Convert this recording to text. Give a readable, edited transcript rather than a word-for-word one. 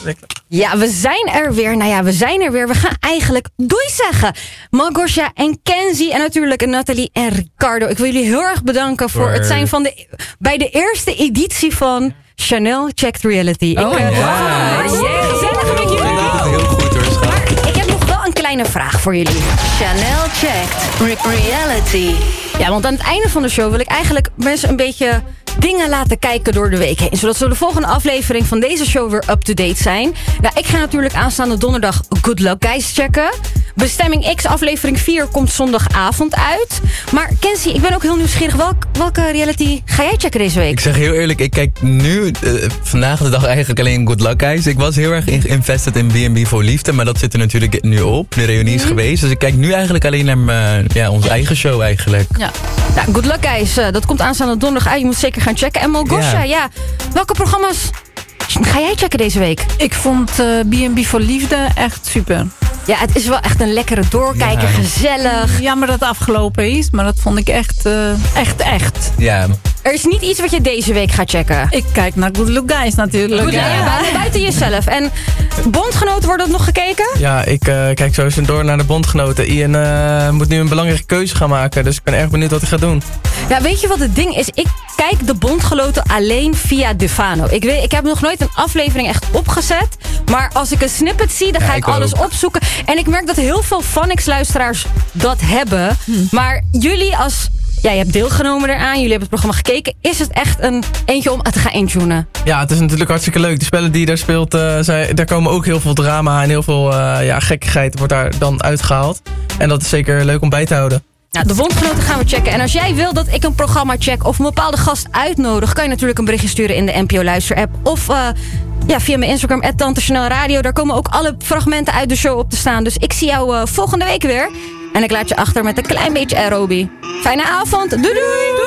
Ja, we zijn er weer. Nou ja, we zijn er weer. We gaan eigenlijk doei zeggen. Małgosia en Kenzie en natuurlijk Nathalie en Ricardo. Ik wil jullie heel erg bedanken voor het zijn bij de eerste editie van Chanel Checked Reality. Gezellig met jullie. Heel goed hoor, schat. Maar ik heb nog wel een kleine vraag voor jullie. Chanel Checked Reality. Ja, want aan het einde van de show wil ik eigenlijk mensen een beetje dingen laten kijken door de week heen. Zodat ze de volgende aflevering van deze show weer up-to-date zijn. Nou, ik ga natuurlijk aanstaande donderdag Good Luck Guys checken. Bestemming X aflevering 4 komt zondagavond uit. Maar Kenzie, ik ben ook heel nieuwsgierig. Welke reality ga jij checken deze week? Ik zeg heel eerlijk, ik kijk nu vandaag de dag eigenlijk alleen Good Luck Guys. Ik was heel erg invested in B&B voor Liefde, maar dat zit er natuurlijk nu op. De reunie is geweest, dus ik kijk nu eigenlijk alleen naar onze eigen show eigenlijk. Ja. Nou, Good Luck Guys, dat komt aanstaande donderdag uit. Je moet zeker gaan checken. En Małgosia, ja. Welke programma's ga jij checken deze week? Ik vond B&B voor Liefde echt super. Ja, het is wel echt een lekkere doorkijker, gezellig. Jammer dat het afgelopen is, maar dat vond ik echt. Ja. Er is niet iets wat je deze week gaat checken. Ik kijk naar Good Luck Guys natuurlijk. Goed, buiten jezelf. En Bondgenoten, wordt dat nog gekeken? Ja, ik kijk sowieso door naar de Bondgenoten. Ian moet nu een belangrijke keuze gaan maken, dus ik ben erg benieuwd wat hij gaat doen. Ja, weet je wat het ding is? Ik kijk de Bondgenoten alleen via Dufano. Ik heb nog nooit een aflevering echt opgezet. Maar als ik een snippet zie, dan ga ik alles opzoeken. En ik merk dat heel veel Phonics-luisteraars dat hebben. Maar jullie je hebt deelgenomen eraan, jullie hebben het programma gekeken. Is het echt een eentje om te gaan intunen? Ja, het is natuurlijk hartstikke leuk. De spellen die je daar speelt, daar komen ook heel veel drama en heel veel gekkigheid wordt daar dan uitgehaald. En dat is zeker leuk om bij te houden. Nou, de Bondgenoten gaan we checken. En als jij wil dat ik een programma check of een bepaalde gast uitnodig, kan je natuurlijk een berichtje sturen in de NPO Luister app. Of via mijn Instagram, @TanteChanelRadio. Daar komen ook alle fragmenten uit de show op te staan. Dus ik zie jou volgende week weer. En ik laat je achter met een klein beetje aerobie. Fijne avond. Doei doei!